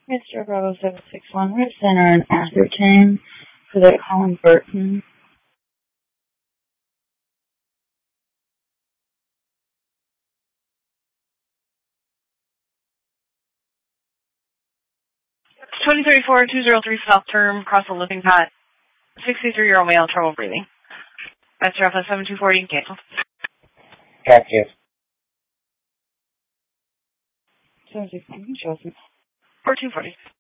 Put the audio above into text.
Mr. Bravo 761, Red Center and Atherton for the Colin Burton. It's 2034-203 South Term, cross the living pot. 63-year-old male, trouble breathing. Master Alpha 7240, cancel. Gotcha. 761, Chelsea. 4240.